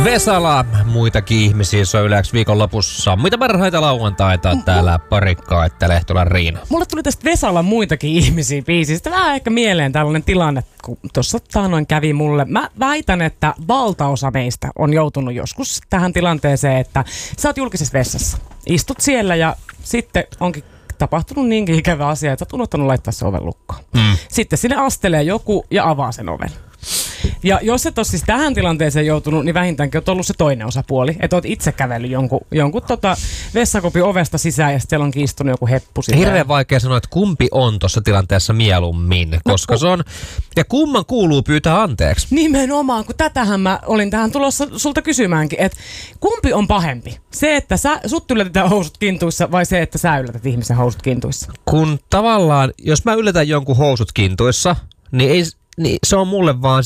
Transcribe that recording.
Vesala, muitakin ihmisiä, se on yleensä viikonlopussa. Muita parhaita lauantaita täällä parikkaa, että Lehtolan Riina. Mulle tuli tästä Vesala muitakin ihmisiä biisistä. Vähän ehkä mieleen tällainen tilanne, kun tuossa taanoin kävi mulle. Mä väitän, että valtaosa meistä on joutunut joskus tähän tilanteeseen, että sä oot julkisessa vessassa. Istut siellä ja sitten onkin tapahtunut niinkin ikävä asia, että sä oot unohtanut laittaa se oven lukkoon. Sitten sinne astelee joku ja avaa sen oven. Ja jos et ole siis tähän tilanteeseen joutunut, niin vähintäänkin oot ollut se toinen osapuoli. Että oot itse kävellyt jonkun vessakopin ovesta sisään ja sitten onkin istunut joku heppu sisään. Hirveän vaikea sanoa, että kumpi on tuossa tilanteessa mieluummin, koska se on... Ja kumman kuuluu pyytää anteeksi? Nimenomaan, kun tätähän mä olin tähän tulossa sulta kysymäänkin, että kumpi on pahempi? Se, että sut yllätetään housut kintuissa vai se, että sä yllätät ihmisen housut kintuissa? Kun tavallaan, jos mä yllätän jonkun housut kintuissa, niin se on mulle vaan